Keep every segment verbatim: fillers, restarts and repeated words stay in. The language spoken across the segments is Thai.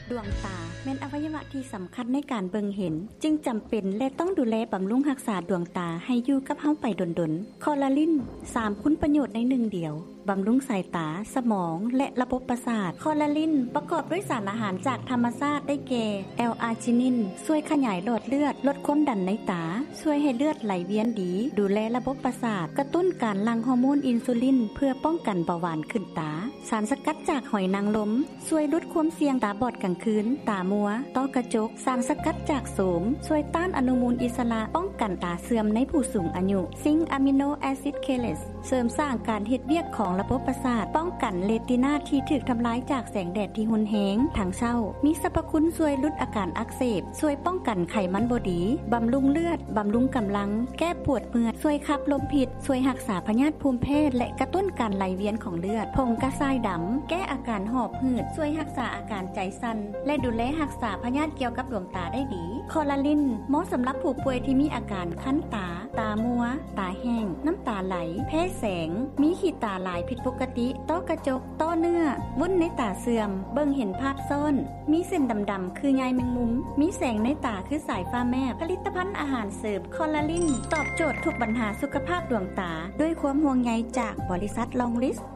ดวงตาแม่นอวัยวะที่สำคัญในการเบิ่งเห็นจึงจำเป็นและต้องดูแลบำรุงรักษาดวงตาให้อยู่กับเฮาไปดนๆคอลลาลินสามคุณประโยชน์ในหนึ่งเดียวบำรุงสายตาสมองและระบบประสาทคอลลาลินประกอบด้วยสารอาหารจากธรรมชาติได้แก่แอลอาร์จินินช่วยขยายหลอดเลือดลดความดันในตาช่วยให้เลือดไหลเวียนดีดูแลระบบประสาทกระตุ้นการหลั่งฮอร์โมนอินซูลินเพื่อป้องกันเบาหวานขึ้นตาสารสกัดจากหอยนางรมช่วยลดความเสี่ยงตาบอดกลางคืนตามัวต้อกระจกสารสกัดจากโสมช่วยต้านอนุมูลอิสระป้องกันตาเสื่อมในผู้สูงอายุซิงค์อะมิโนแอซิดเคเลสเสริมสร้างการเฮ็ดเวียกของระบบประสาทป้องกันเรตินาที่ถูกทำลายจากแสงแดดที่รุนแรงทางเช้ามีสรรพคุณช่วยลดอาการอักเสบช่วยป้องกันไขมันบ่ดีบำรุงเลือดบำรุงกำลังแก้ปวดเมื่อยช่วยขับลมพิษช่วยรักษาพยาธิภูมิแพ้และกระตุ้นการไหลเวียนของเลือดผงกระชายดำแก้อาการหอบหืดช่วยรักษาอาการใจสั่นและดูแลรักษาพยาธิเกี่ยวกับดวงตาได้ดีคอลลาลินเหมาะสำหรับผู้ป่วยที่มีอาการคั้นตาตามัวตาแห้งน้ำตาไหลแพ้แสงมีขีดตาหลายผิดปกติต้อกระจกต้อเนื้อวุ้นในตาเสื่อมเบิ่งเห็นภาพซ้อนมีเส้นดำๆคือใยแมงมุมมีแสงในตาคือสายฟ้าแมบผลิตภัณฑ์อาหารเสริมคอลลาลินตอบโจทย์ทุกปัญหาสุขภาพดวงตาด้วยความห่วงใยจากบริษัทลองลิส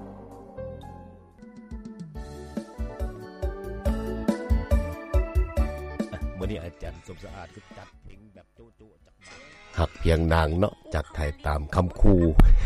มื้อนี้อาจารย์สมสะอาดคือจัดเพลงแบบโจ๊ะๆจักบาทหักเพียงนางเนาะจากไทยตามคำคู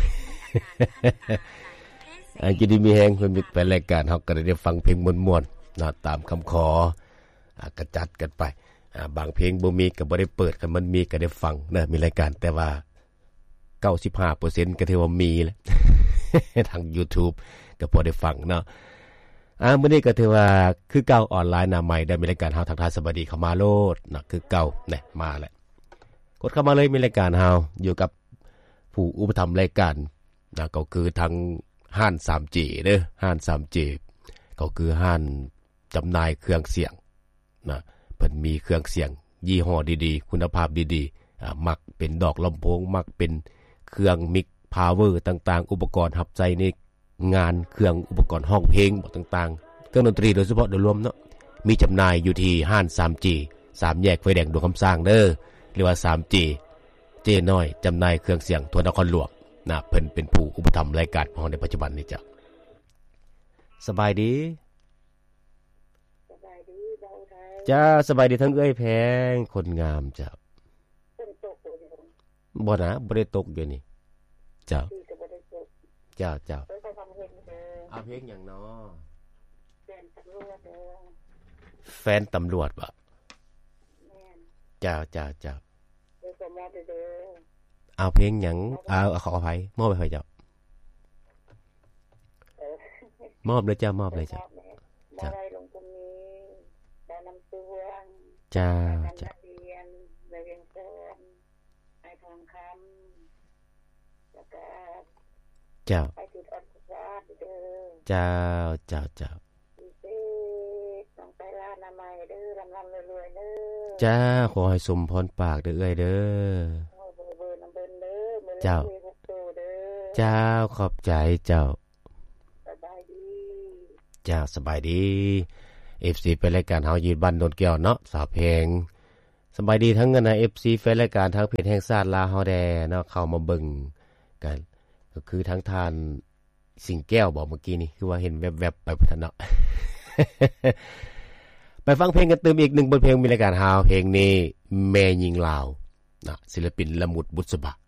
อันจะดีมีแฮงเพิ่นมีไปรายการเฮาก็ได้ฟังเพลงม่วนๆนะตามคำขออ่ากระจัดกันไปอ่าบางเพลงบ่มีก็บ่ได้เปิดกันมันมีก็ได้ฟังนะมีรายการแต่ว่า เก้าสิบห้าเปอร์เซ็นต์ ก็ถือว่ามีแหละ ทาง YouTube ก็พอได้ฟังเนาะอ่ามื้อนี้ก็ถือว่าคือเก่าออนไลน์หน้าใหม่ได้มีรายการเฮาทักทายสวัสดีเข้ามาโลดนะคือเก่าแน่มาแล้วกดเข้ามาเลยมีรายการเฮาอยู่กับผู้อุปถัมภ์รายการนะก็คือทางห้าน ทรีจี เด้อห้าน ทรีจี ก็คือห้านจำหน่ายเครื่องเสียงนะเพิ่นมีเครื่องเสียงยี่ห้อดีๆคุณภาพดีๆอ่ามักเป็นดอกลำโพงมักเป็นเครื่องมิกพาวเวอร์ต่างๆอุปกรณ์รับใช้ในงานเครื่องอุปกรณ์ห้องเพลงต่างๆเครื่องดนตรีโดยเฉพาะโดยรวมเนาะมีจำหน่ายอยู่ที่ห้าน ทรีจี สามแยกไฟแดงดวงคำสร้างเด้อเรียกว่า ทรีจี เจน้อยจำหน่ายเครื่องเสียงทั่วนครหลวงนะเพิ่นเป็นผู้อุปถัมภ์รายการของในปัจจุบันนี้จ้ะสบายดีสบายดีเบาไทยจ้าสบายดีทั้งเอ้ยแพงคนงามจ้ะฝนตกอยู่บ่นะบ่ได้ตกอยู่นี่จ้ะที่ก็บ่ได้ตกจ้าจ้าเอ้ยไปทำเพลงเด้อเอาเพลงหยังน้อแฟนตำรวจเด้อแฟนตำรวจบ่แม่นจ้าจ้าจ้าเด้อสมอเด้อเอาเพลงหยังเอาขออภัยมอบให้เจ้าเออมอบเลยจ้ามอบเลยจ้ะจ้ะได้ลงตรงนี้ได้นำตัวจ้าจ้าเรียนเรียนเสริมให้ทองคำแล้วก็เจ้าไปจุดอัศจรรย์เด้อเจ้าเจ้าเจ้าต้องไปร้านอนามัยเด้อลำๆรวยๆเด้อจ้าขอให้สมพรปากเด้อเอ้ยเด้อเจ้าเจ้าขอบใจเจ้าสบายดีเจ้าสบายดี เอฟ ซี เป็นรายการเฮายืนบ้านโดนแก้วเนาะสาวเพลงสบายดีทั้งนั้นนะ เอฟ ซี แฟนรายการทางเพจแห่งชาติลาวเฮาแดเนาะเข้ามาเบิ่งกันก็คือทั้งทานสิงแก้วบอกเมื่อกี้นี่คือว่าเห็นแวบๆไปพุ่นเนาะ ไปฟังเพลงกันเติมอีกหนึ่งบทเพลงมีรายการเฮาเพลงนี้แม่หญิงลาวนะศิลปินละมุดบุษบะ